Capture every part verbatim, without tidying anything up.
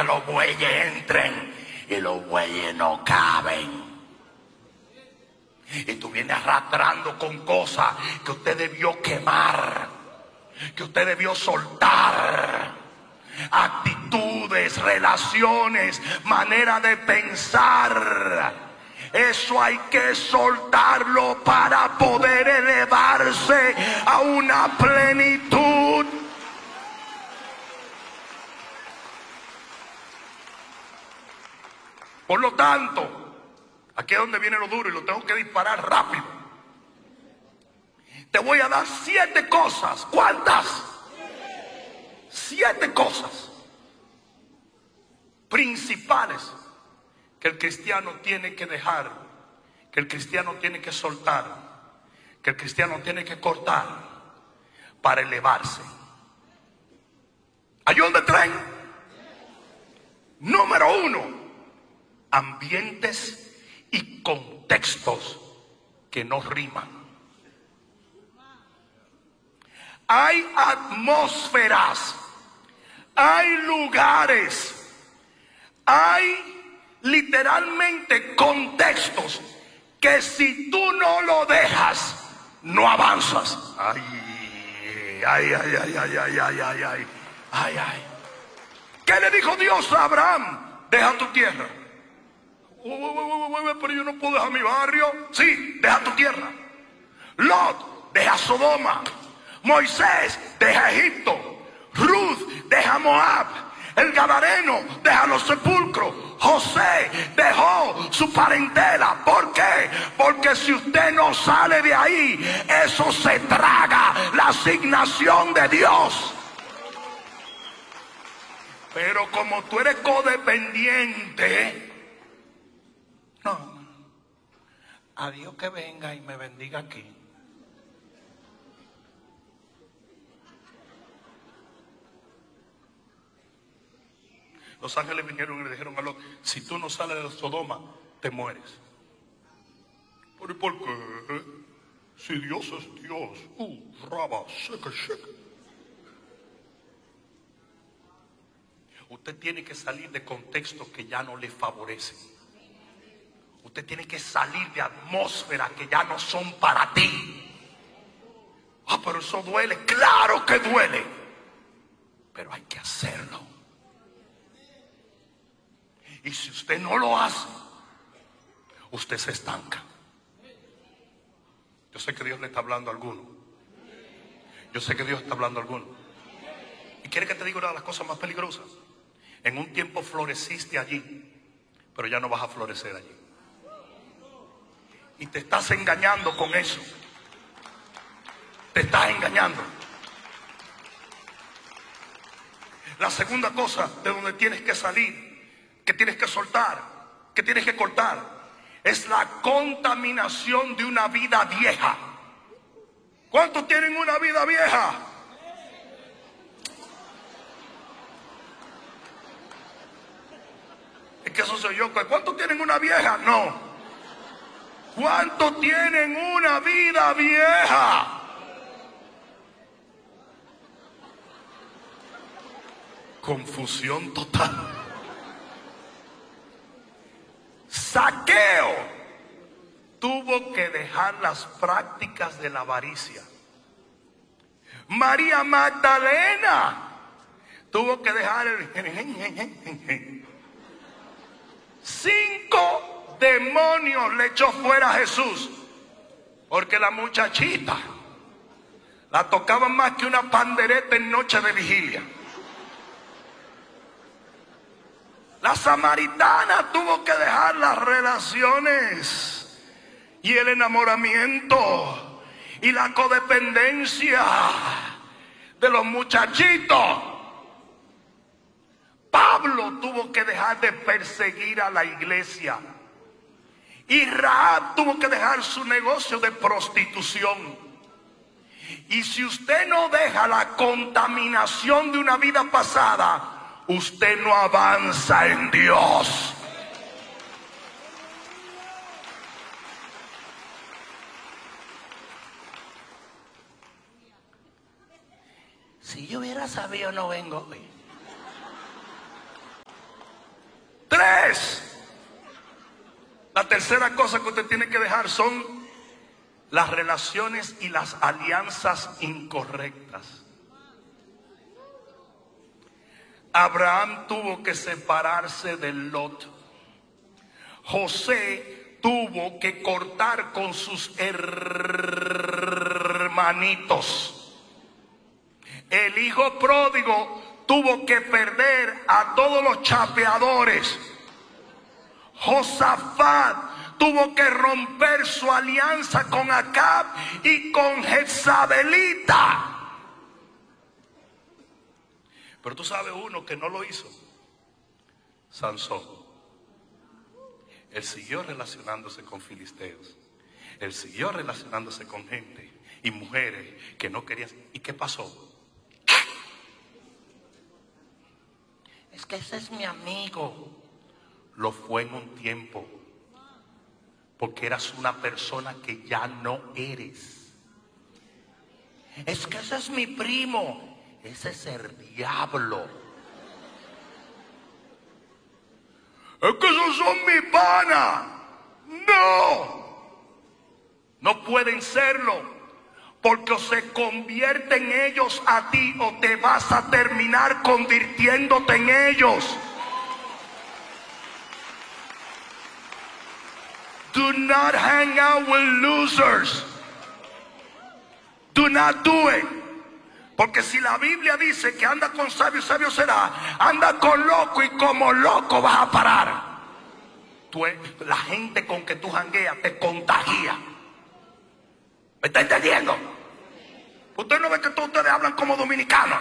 que los bueyes entren y los bueyes no caben. Y tú vienes arrastrando con cosas que usted debió quemar, que usted debió soltar. Actitudes, relaciones, manera de pensar. Eso hay que soltarlo para poder elevarse a una plenitud. Por lo tanto, aquí es donde viene lo duro y lo tengo que disparar rápido. Te voy a dar siete cosas. ¿Cuántas? Siete cosas principales que el cristiano tiene que dejar, que el cristiano tiene que soltar, que el cristiano tiene que cortar para elevarse. ¿Ayón de tren? Número uno, ambientes y contextos que no riman. Hay atmósferas, hay lugares, hay literalmente contextos que si tú no lo dejas, no avanzas. Ay, ay, ay, ay, ay, ay, ay, ay, ay, ay, ay. ¿Qué le dijo Dios a Abraham? Deja tu tierra. Pero yo no puedo dejar mi barrio. Sí, deja tu tierra. Lot, deja Sodoma. Moisés, deja Egipto. Ruth, deja Moab. El Gadareno, deja los sepulcros. José dejó su parentela. ¿Por qué? Porque si usted no sale de ahí, eso se traga la asignación de Dios. Pero como tú eres codependiente, no, a Dios que venga y me bendiga aquí. Los ángeles vinieron y le dijeron a Lot: si tú no sales de Sodoma, te mueres. ¿Pero por qué? Si Dios es Dios. Uh, raba, seca, seca. Usted tiene que salir de contextos que ya no le favorecen. Usted tiene que salir de atmósferas que ya no son para ti. Ah, pero eso duele. Claro que duele. Pero hay que hacerlo. Y si usted no lo hace, usted se estanca. Yo sé que Dios le está hablando a alguno. Yo sé que Dios está hablando a alguno. ¿Y quiere que te diga una de las cosas más peligrosas? En un tiempo floreciste allí, pero ya no vas a florecer allí. Y te estás engañando con eso. Te estás engañando. La segunda cosa de donde tienes que salir, que tienes que soltar, que tienes que cortar, es la contaminación de una vida vieja. ¿Cuántos tienen una vida vieja? Es que eso soy yo. ¿Cuántos tienen una vieja? No. ¿Cuántos tienen una vida vieja? Confusión total. Zaqueo tuvo que dejar las prácticas de la avaricia. María Magdalena tuvo que dejar el... Cinco demonios le echó fuera a Jesús, porque la muchachita la tocaban más que una pandereta en noche de vigilia. La samaritana tuvo que dejar las relaciones y el enamoramiento y la codependencia de los muchachitos. Pablo tuvo que dejar de perseguir a la iglesia. Y Rahab tuvo que dejar su negocio de prostitución. Y si usted no deja la contaminación de una vida pasada, usted no avanza en Dios. Si yo hubiera sabido, no vengo hoy. tres. La tercera cosa que usted tiene que dejar son las relaciones y las alianzas incorrectas. Abraham tuvo que separarse de Lot. José tuvo que cortar con sus hermanitos. El hijo pródigo tuvo que perder a todos los chapeadores. Josafat tuvo que romper su alianza con Acab y con Jezabelita. Pero tú sabes uno que no lo hizo: Sansón. Él siguió relacionándose con filisteos. Él siguió relacionándose con gente y mujeres que no querían. ¿Y qué pasó? Es que ese es mi amigo. Lo fue en un tiempo, porque eras una persona que ya no eres. Es que ese es mi primo. Ese es el diablo. Es que esos son mi pana. No, no pueden serlo, porque o se convierten ellos a ti o te vas a terminar convirtiéndote en ellos. Do not hang out with losers. Do not do it. Porque si la Biblia dice que anda con sabio, sabio será, anda con loco y como loco vas a parar. Tú, la gente con que tú jangueas te contagia. ¿Me está entendiendo? Usted no ve que todos ustedes hablan como dominicanos.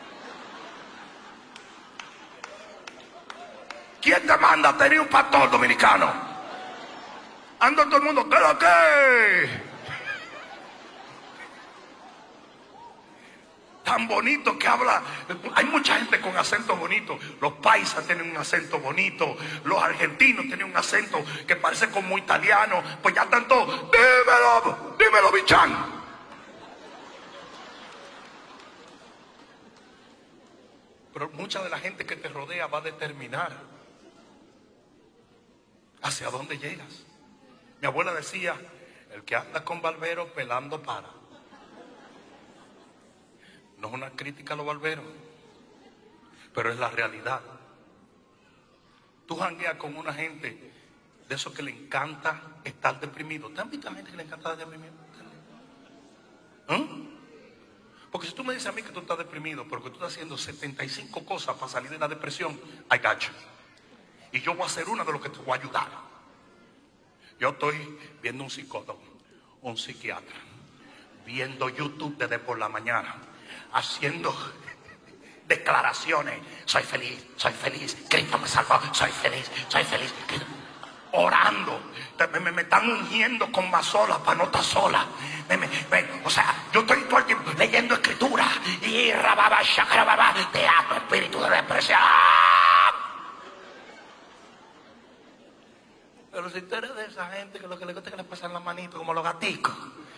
¿Quién te manda a tener un pastor dominicano? Anda todo el mundo, ¿qué es lo que? Tan bonito que habla. Hay mucha gente con acento bonito. Los paisas tienen un acento bonito. Los argentinos tienen un acento que parece como italiano. Pues ya tanto, dímelo, dímelo, bichán. Pero mucha de la gente que te rodea va a determinar hacia dónde llegas. Mi abuela decía: el que anda con barbero pelando para. No es una crítica a los barberos, pero es la realidad. Tú jangueas con una gente de esos que le encanta estar deprimido. ¿Te han visto a gente que le encanta estar deprimido? ¿Eh? Porque si tú me dices a mí que tú estás deprimido, pero que tú estás haciendo setenta y cinco cosas para salir de la depresión, I got you. Y yo voy a hacer una de lo que te voy a ayudar. Yo estoy viendo un psicólogo, un psiquiatra, viendo YouTube desde por la mañana, haciendo declaraciones: soy feliz, soy feliz, Cristo me salvó, soy feliz, soy feliz, orando. Me, me, me están ungiendo con más sola para no estar sola. Me, me, me, o sea, yo estoy todo el tiempo leyendo escritura y rababa, shakarababa, te amo, espíritu de depresión. Pero si tú eres de esa gente que lo que le gusta es que le pasan la manito como los gaticos,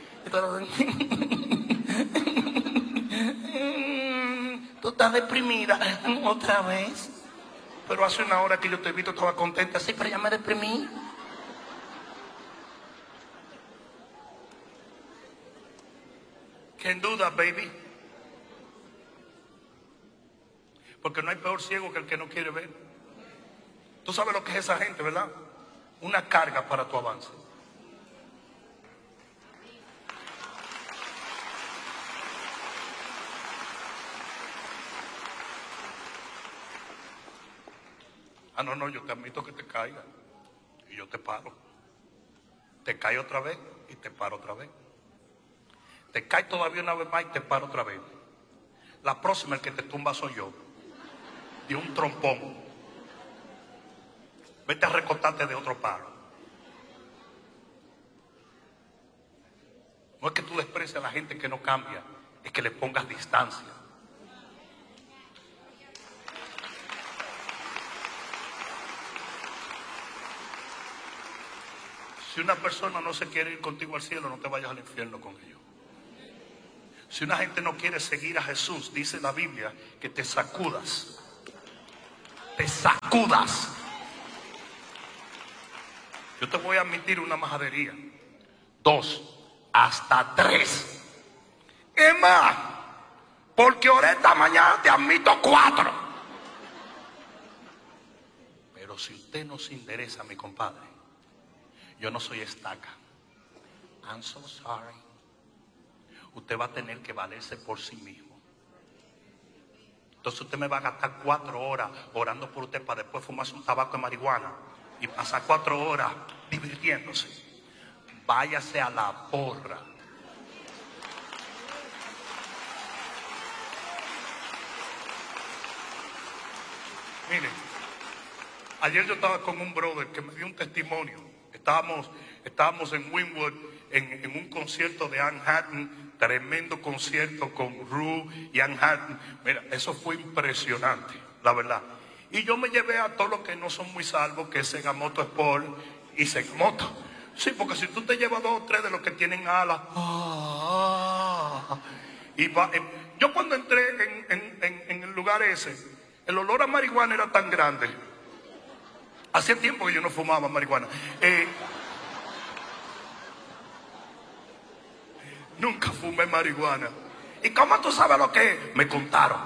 tú estás deprimida otra vez. Pero hace una hora que yo te he visto, estaba contenta. Sí, pero ya me deprimí. Can't do that, baby. Porque no hay peor ciego que el que no quiere ver. Tú sabes lo que es esa gente, ¿verdad? Una carga para tu avance. Ah, no, no, yo te admito que te caiga y yo te paro. Te cae otra vez y te paro otra vez. Te cae todavía una vez más y te paro otra vez. La próxima el que te tumba soy yo, de un trompón. Vete a recortarte de otro palo. No es que tú desprecies a la gente que no cambia, es que le pongas distancia. Si una persona no se quiere ir contigo al cielo, no te vayas al infierno con ellos. Si una gente no quiere seguir a Jesús, dice la Biblia que te sacudas. Te sacudas. Yo te voy a admitir una majadería. Dos, hasta tres. Es más, porque ahora esta mañana te admito cuatro. Pero si usted no se interesa, mi compadre, yo no soy estaca. I'm so sorry. Usted va a tener que valerse por sí mismo. Entonces usted me va a gastar cuatro horas orando por usted para después fumarse un tabaco de marihuana y pasar cuatro horas divirtiéndose. Váyase a la porra. Mire, ayer yo estaba con un brother que me dio un testimonio. Estábamos, estábamos en Wynwood en, en un concierto de Anne Hatton, tremendo concierto con Rue y Anne Hatton. Mira, eso fue impresionante, la verdad. Y yo me llevé a todos los que no son muy salvos, que es Sega Moto Sport y Sega Moto. Sí, porque si tú te llevas dos o tres de los que tienen alas, ah, y va, eh, yo cuando entré en, en, en, en el lugar ese, el olor a marihuana era tan grande. Hacía tiempo que yo no fumaba marihuana. Eh, nunca fumé marihuana. ¿Y cómo tú sabes lo que es? Me contaron.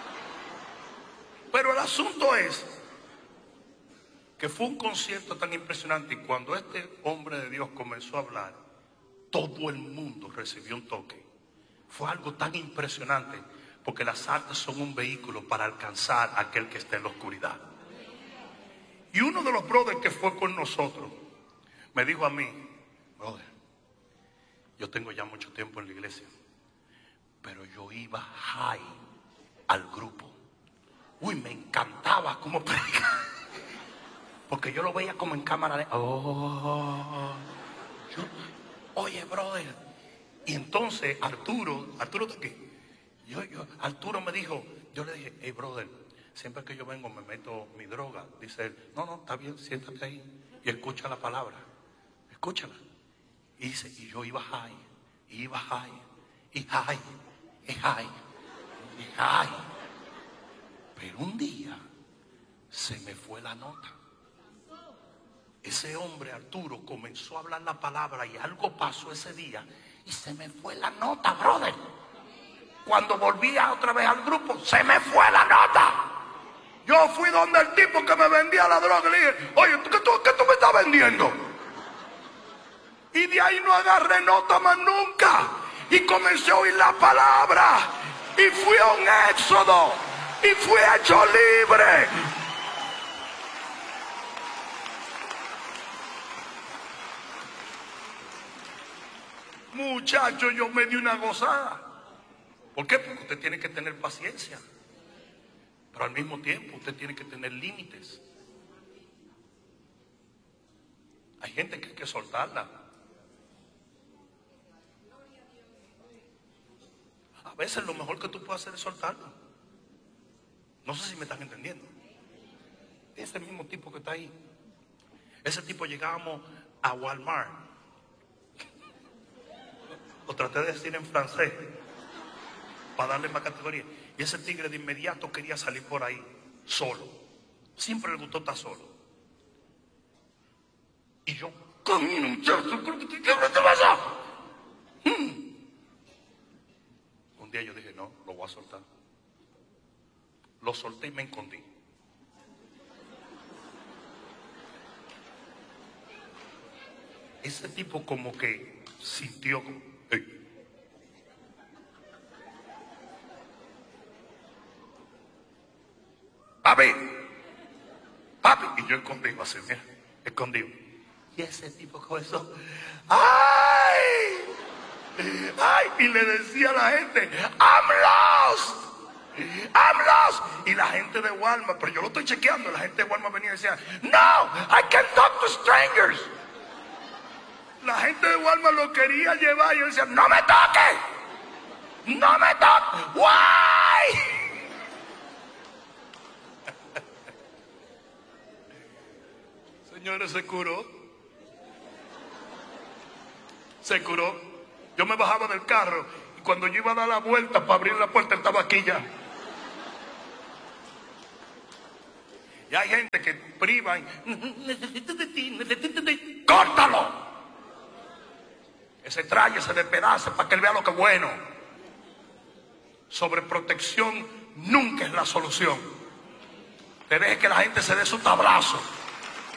Pero el asunto es que fue un concierto tan impresionante, y cuando este hombre de Dios comenzó a hablar, todo el mundo recibió un toque. Fue algo tan impresionante, porque las artes son un vehículo para alcanzar a aquel que está en la oscuridad. Y uno de los brothers que fue con nosotros me dijo a mí: brother, yo tengo ya mucho tiempo en la iglesia, pero yo iba high al grupo. Uy, me encantaba cómo predicaba, porque yo lo veía como en cámara de... Oh, yo, oye, brother. Y entonces Arturo, Arturo de aquí, yo, yo, Arturo me dijo, yo le dije: hey, brother, siempre que yo vengo me meto mi droga. Dice él: no, no, está bien, siéntate ahí y escucha la palabra, escúchala. Y dice, y yo iba high, y iba high, y high, y high, y high. Pero un día se me fue la nota. Ese hombre, Arturo, comenzó a hablar la palabra y algo pasó ese día y se me fue la nota, brother. Cuando volvía otra vez al grupo, se me fue la nota. Yo fui donde el tipo que me vendía la droga y le dije: oye, ¿qué tú, qué tú me estás vendiendo? Y de ahí no agarré nota más nunca. Y comencé a oír la palabra. Y fui a un éxodo. Y fui hecho libre. Muchacho, yo me di una gozada. ¿Por qué? Porque usted tiene que tener paciencia, pero al mismo tiempo usted tiene que tener límites. Hay gente que hay que soltarla. A veces lo mejor que tú puedes hacer es soltarla. No sé si me están entendiendo. Ese mismo tipo que está ahí, ese tipo, llegábamos a Walmart. Lo traté de decir en francés para darle más categoría. Y ese tigre de inmediato quería salir por ahí solo. Siempre le gustó estar solo. Y yo, camino, muchacho, ¿qué te pasa? Hmm. Un día yo dije: no, lo voy a soltar. Lo solté y me escondí. Ese tipo como que sintió como... hey. Papi, papi. Y yo escondido así, mira, escondido. Y ese tipo con eso, ¡ay! ¡Ay! Y le decía a la gente: I'm lost. I'm lost. Y la gente de Walmart, pero yo lo estoy chequeando, la gente de Walmart venía y decía: no, I can't talk to strangers. La gente de Walmart lo quería llevar y yo decía: no me toques, no me toques. Why? Señores, se curó. Se curó. Yo me bajaba del carro y cuando yo iba a dar la vuelta para abrir la puerta, él estaba aquí ya. Y hay gente que priva y, necesito de ti, necesito de ti. ¡Córtalo! Ese traje se despedace para que él vea lo que es bueno. Sobreprotección nunca es la solución. Te deje que la gente se dé su tabrazo.